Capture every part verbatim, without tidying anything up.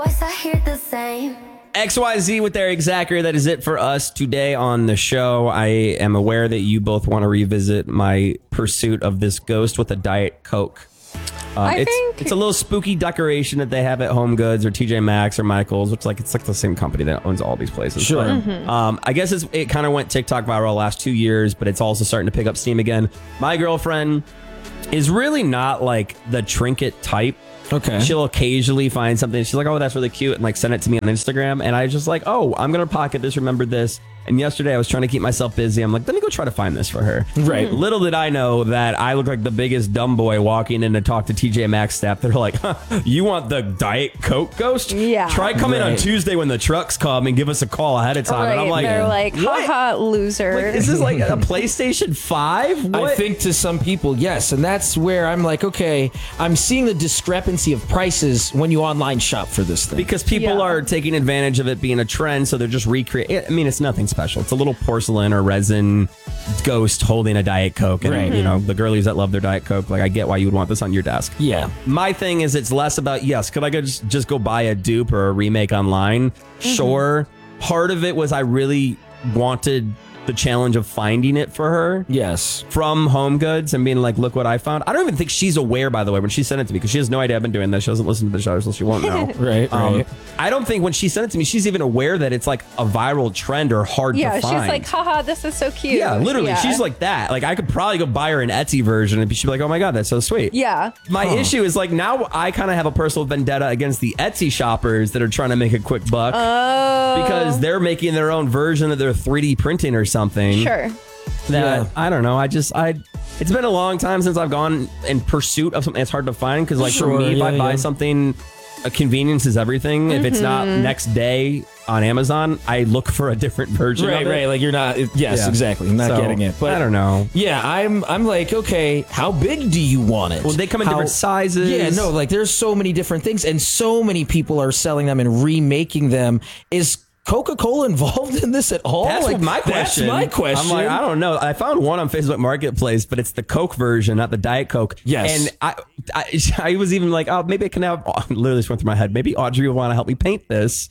voice, I hear the same. X Y Z with Eric Zachary. That is it for us today on the show. I am aware that you both want to revisit my pursuit of this ghost with a Diet Coke. Uh, I it's, think it's a little spooky decoration that they have at Home Goods or T J Maxx or Michael's, which like it's like the same company that owns all these places. Sure. But, Mm-hmm. um, I guess it's, it kind of went TikTok viral last two years, but it's also starting to pick up steam again. My girlfriend is really not like the trinket type. Okay. She'll occasionally find something. She's like, oh, that's really cute. And like send it to me on Instagram. And I just like, oh, I'm going to pocket this. Remember this. And yesterday I was trying to keep myself busy. I'm like, let me go try to find this for her. Right. Little did I know that I look like the biggest dumb boy walking in to talk to T J Maxx staff. They're like, huh, you want the Diet Coke ghost? Yeah. Try coming Right. on Tuesday when the trucks come and give us a call ahead of time. Right. And I'm like, They're like, what? haha, loser. Like, is this like a PlayStation five? What? I think to some people, yes. And that's where I'm like, okay, I'm seeing the discrepancy of prices when you online shop for this thing. Because people Yeah. are taking advantage of it being a trend, so they're just recreating. I mean, it's nothing special. It's a little porcelain or resin ghost holding a Diet Coke. And, Right. you know, the girlies that love their Diet Coke, like, I get why you would want this on your desk. Yeah. My thing is, it's less about, yes, could I go just, just go buy a dupe or a remake online? Sure. Part of it was I really wanted the challenge of finding it for her. Yes. From Home Goods and being like, look what I found. I don't even think she's aware, by the way, when she sent it to me, because she has no idea I've been doing this. She doesn't listen to the show, so she won't know. Right, Um, right. I don't think when she sent it to me, she's even aware that it's like a viral trend or hard yeah, to she's find. like, haha, this is so cute. yeah, literally. Yeah. She's like that. Like, I could probably go buy her an Etsy version and she'd be like, oh my God, that's so sweet. Yeah. My issue is like now I kind of have a personal vendetta against the Etsy shoppers that are trying to make a quick buck Oh. because they're making their own version of their three D printing or something. Sure. That Yeah. I don't know. I just I. It's been a long time since I've gone in pursuit of something that's hard to find. Because like Sure, for me, if yeah, I buy yeah. something, a convenience is everything. If it's not next day on Amazon, I look for a different version. Right, of it. right. Like you're not. Yes, Yeah. exactly. I'm not So, getting it. But I don't know. Yeah, I'm. I'm like, okay, how big do you want it? Well, they come in How- different sizes. Yeah, no, like there's so many different things, and so many people are selling them and remaking them. Is Coca-Cola involved in this at all? That's like, what my question. That's my question. I'm like, I don't know. I found one on Facebook Marketplace, but it's the Coke version, not the Diet Coke. Yes. And I, I, I was even like, oh, maybe I can have. Literally just went through my head. Maybe Audrey will want to help me paint this.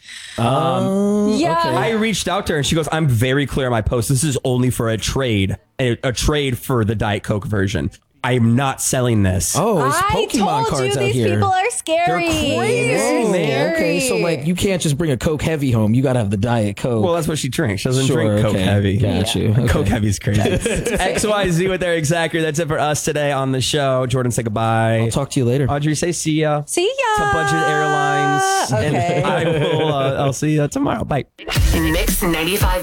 Um, Yeah. I reached out to her and she goes, I'm very clear in my post. This is only for a trade, a, a trade for the Diet Coke version. I am not selling this. Oh, there's I Pokemon told cards you out these here. people are scary. They're crazy, They're man. Okay, so like you can't just bring a Coke Heavy home. You got to have the Diet Coke. Well, that's what she drinks. She doesn't Sure, drink Coke okay. Heavy. Got you. Okay. Coke Heavy is crazy. X Y Z with Eric Zachary. That's it for us today on the show. Jordan, say goodbye. I'll talk to you later. Audrey, say see ya. See ya. To Budget Airlines. Okay. And I will, uh, I'll see you tomorrow. Bye. Mix ninety-five.